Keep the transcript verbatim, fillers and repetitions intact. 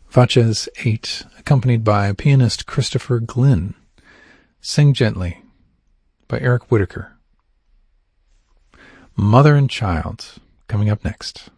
Vaches eight, accompanied by pianist Christopher Glynn. Sing Gently by Eric Whitacre. Mother and Child, coming up next.